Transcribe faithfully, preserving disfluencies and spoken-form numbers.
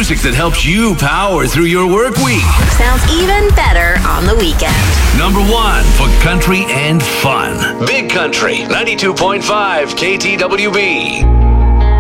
music that helps you power through your work week. Sounds even better on the weekend. Number one for country and fun. Big Country, ninety-two point five K T W B.